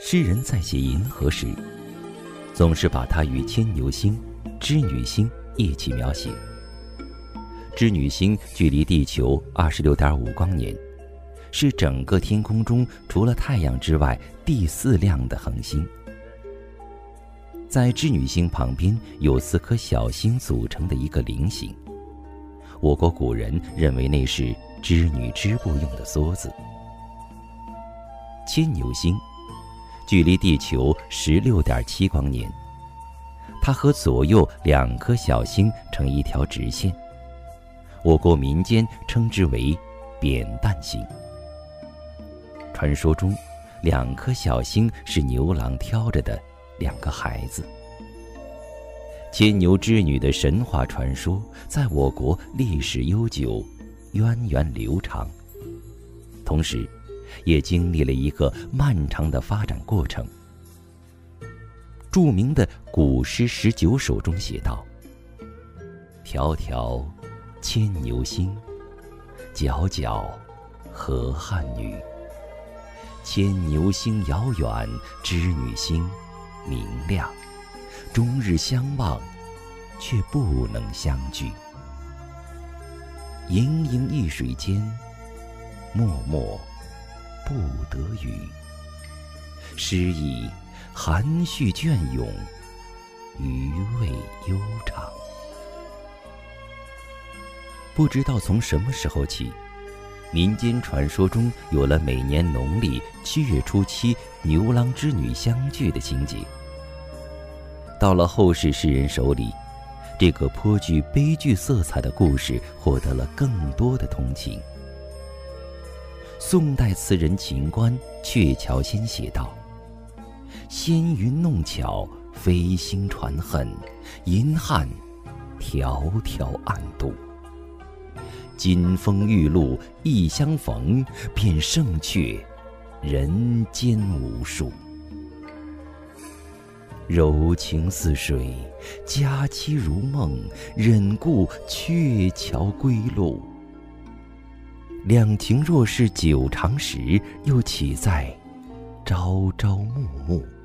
诗人在写银河时，总是把它与牵牛星、织女星一起描写。织女星距离地球26.5光年，是整个天空中除了太阳之外第4亮的恒星。在织女星旁边有4颗小星组成的一个菱形，我国古人认为那是织女织布用的梭子。牵牛星距离地球16.7光年，它和左右2颗小星成一条直线，我国民间称之为扁担星。传说中2颗小星是牛郎挑着的2个孩子。牵牛织女的神话传说在我国历史悠久，源远流长，同时也经历了一个漫长的发展过程。著名的古诗19首中写道：迢迢牵牛星，皎皎河汉女。牵牛星遥远，织女星明亮，终日相望，却不能相聚。盈盈一水间，脉脉不得语。诗意含蓄隽永，余味悠长。不知道从什么时候起，民间传说中有了每年农历7月初7牛郎织女相聚的情节。到了后世诗人手里，这个颇具悲剧色彩的故事获得了更多的同情。宋代词人秦观鹊桥仙写道：纤云弄巧，飞星传恨，银汉迢迢暗度。金风玉露一相逢，便胜却人间无数。柔情似水，佳期如梦，忍顾鹊桥归路。两情若是久长时，又岂在朝朝暮暮。